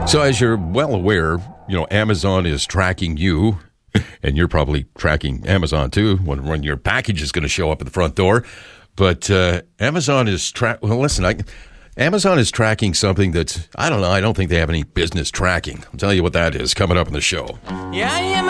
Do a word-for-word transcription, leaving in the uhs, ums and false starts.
So as you're well aware, you know, Amazon is tracking you, and you're probably tracking Amazon too when, when your package is going to show up at the front door. But uh, Amazon is tra- well, listen, I, Amazon is tracking something that, I don't know, I don't think they have any business tracking. I'll tell you what that is coming up in the show. Yeah, I am